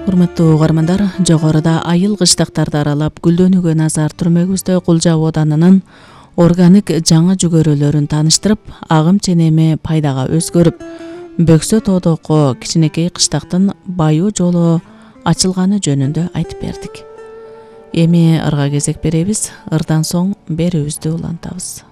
Урматтуу угармандар, жогоруда айыл кыштактарды аралап гүлдөнүүгө назар түрмөгүбүздө Кулжа оданынын органик жаңы жүгөрөлөрүн тааныштырып, агым ченеми пайдага өзгөрүп, Бөксө тоодоко кичинекей кыштактын байуу жолу ачылганы жөнүндө айтып бердик. Эми ырга кезек беребиз. Ырдан соң берүүбүздү улантабыз.